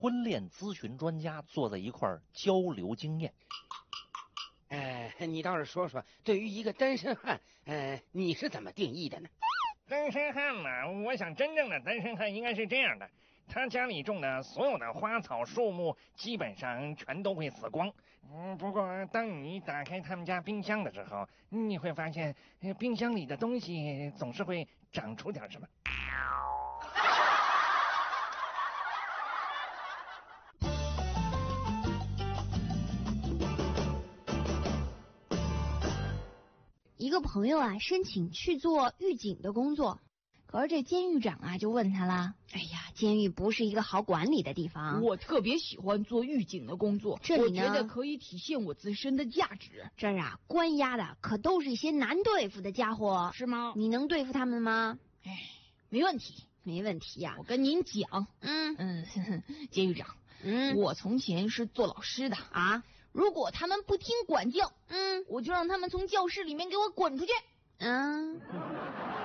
婚恋咨询专家坐在一块儿交流经验。 你倒是说说，对于一个单身汉，你是怎么定义的呢？ 单身汉嘛，我想真正的单身汉应该是这样的：他家里种的所有的花草树木基本上全都会死光。不过当你打开他们家冰箱的时候，你会发现，冰箱里的东西总是会长出点什么。 一个朋友啊，申请去做狱警的工作，可是这监狱长啊就问他啦：哎呀，监狱不是一个好管理的地方。 我特别喜欢做狱警的工作， 这里呢， 我觉得可以体现我自身的价值。 这儿啊，关押的可都是一些难对付的家伙， 是吗？ 你能对付他们吗？ 没问题， 没问题呀。 我跟您讲，监狱长，我从前是做老师的啊。如果他们不听管教，我就让他们从教室里面给我滚出去。